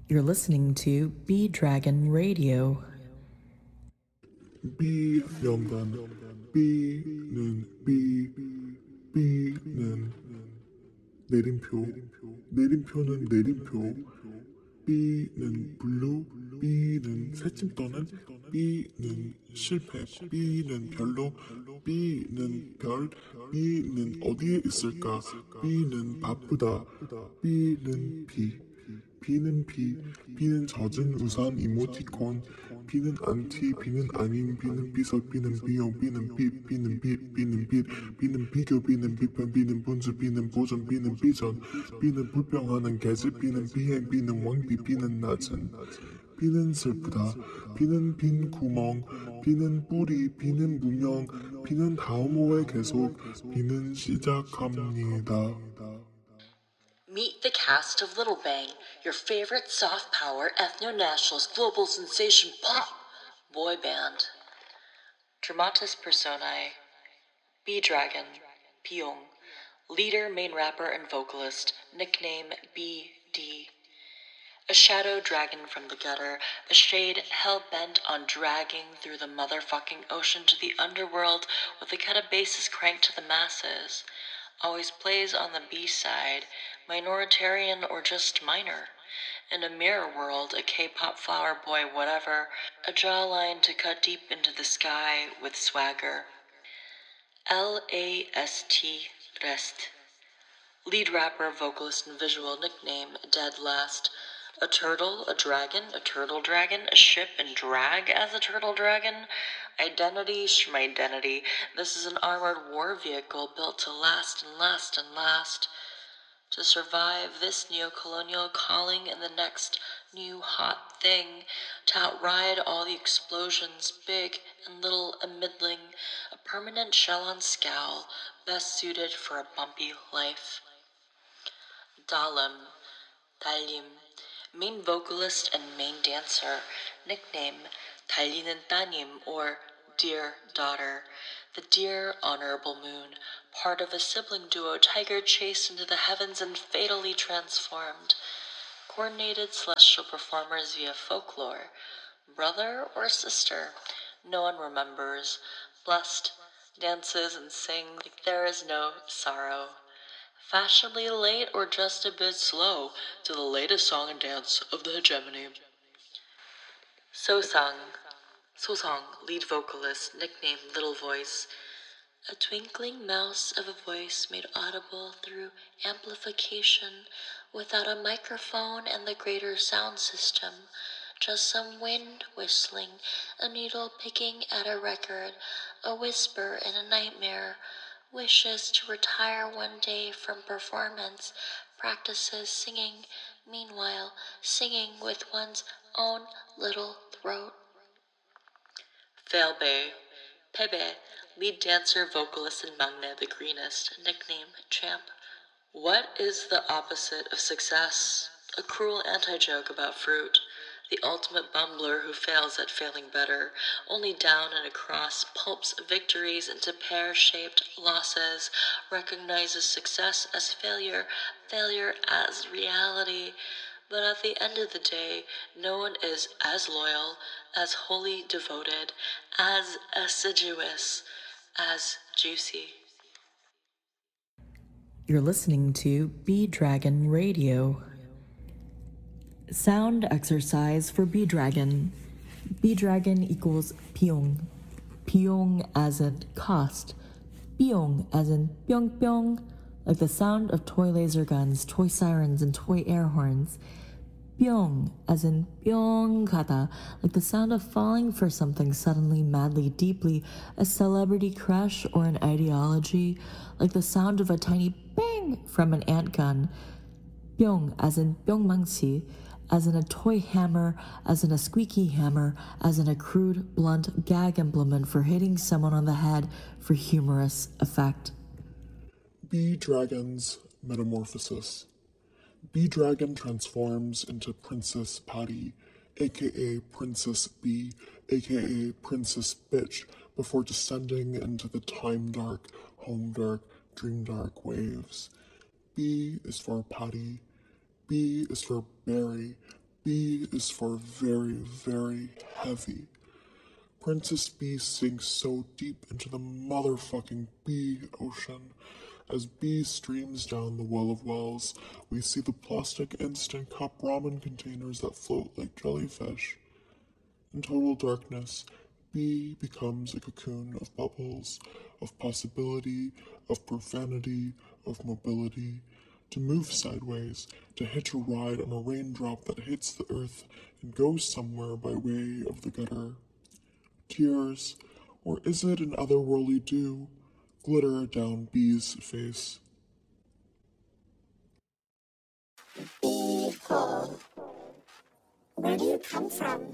You're listening to B Dragon Radio. B 연관 B는 B는 내림표는 내림표 B는 블루 B는 새침 떠는 B는 실패 B는 별로 B는 별 B는 어디에 있을까 B는 바쁘다 B는 B는 B는 젖은 우산 이모티콘 B는 안티 B는 아님 B는 비석 B는 비용 B는 B는 B는 B는 비교 B는 비판 B는 분수 B는 보존 B는 비전 B는 불평하는 계집 B는 비행 B는 왕비 B는 낮은 B는 슬프다 B는 빈 구멍 B는 뿌리 B는 무명 B는 다음 호에 계속 B는 시작합니다. Meet the cast of Little Bang, your favorite soft power, ethno-nationalist, global sensation pop boy band. Dramatis personae, B-Dragon, Pyong, leader, main rapper, and vocalist, nickname BD. A shadow dragon from the gutter, a shade hell-bent on dragging through the motherfucking ocean to the underworld with a cut of bases cranked to the masses. Always plays on the B-side, minoritarian or just minor. In a mirror world, a K-pop flower boy whatever, a jawline to cut deep into the sky with swagger. LAST Rest. Lead rapper, vocalist, and visual nickname Dead Last. A turtle, a dragon, a turtle dragon, a ship and drag as a turtle dragon. Identity, schmidentity. This is an armored war vehicle built to last and last and last. To survive this neo-colonial calling and the next new hot thing, to outride all the explosions, big and little and middling, a permanent shell on scowl, best suited for a bumpy life. Dalim, main vocalist and main dancer, nickname 달리는 따님 or Dear Daughter, the dear honorable moon, part of a sibling duo tiger chased into the heavens and fatally transformed. Coordinated celestial performers via folklore, brother or sister, no one remembers, blessed, dances and sings like there is no sorrow. Fashionably late or just a bit slow to the latest song and dance of the hegemony. Sosang, lead vocalist, nicknamed Little Voice, a twinkling mouse of a voice made audible through amplification without a microphone and the greater sound system, just some wind whistling, a needle picking at a record, a whisper in a nightmare, wishes to retire one day from performance, practices singing, meanwhile singing with one's own little throat. Failbay, Pebe, lead dancer, vocalist, and Magne the Greenest, nickname Champ. What is the opposite of success? A cruel anti-joke about fruit. The ultimate bumbler who fails at failing better, only down and across, pulps victories into pear-shaped losses, recognizes success as failure, failure as reality. But at the end of the day, no one is as loyal, as wholly devoted, as assiduous, as juicy. You're listening to B Dragon Radio. Sound exercise for B Dragon. B Dragon equals Pyong. Pyong as in cost. Pyong as in pyong pyong, like the sound of toy laser guns, toy sirens, and toy air horns. Pyong as in pyong kata, like the sound of falling for something suddenly, madly, deeply, a celebrity crush or an ideology, like the sound of a tiny bang from an ant gun. Pyong as in pyongmangsi, as in a toy hammer, as in a squeaky hammer, as in a crude, blunt gag implement for hitting someone on the head for humorous effect. B-Dragon's metamorphosis. B-Dragon transforms into Princess Patty, aka Princess B, aka Princess Bitch, before descending into the time dark, home dark, dream dark waves. B is for Patty, B is for Barry, B is for very, very heavy. Princess B sinks so deep into the motherfucking B ocean. As B streams down the well of wells, we see the plastic instant cup ramen containers that float like jellyfish. In total darkness, B becomes a cocoon of bubbles, of possibility, of profanity, of mobility, to move sideways, to hitch a ride on a raindrop that hits the earth and goes somewhere by way of the gutter. Tears, or is it an otherworldly dew, glitter down B's face. Bee hole. Where do you come from?